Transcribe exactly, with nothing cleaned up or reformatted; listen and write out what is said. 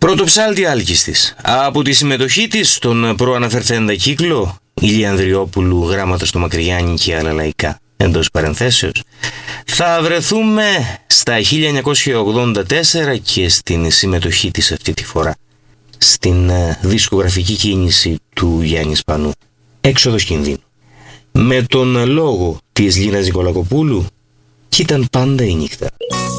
Πρωτοψάλτη άλκης της. Από τη συμμετοχή της στον προαναφερθέντα κύκλο Ηλιανδριόπουλου, γράμματα στο Μακρυγιάννη και άλλα λαϊκά, εντός παρενθέσεως, θα βρεθούμε στα χίλια εννιακόσια ογδόντα τέσσερα και στην συμμετοχή της αυτή τη φορά στην δισκογραφική κίνηση του Γιάννη Σπανού, Έξοδος κινδύνου, με τον λόγο της Λίνας Νικολακοπούλου, κι ήταν πάντα η νύχτα.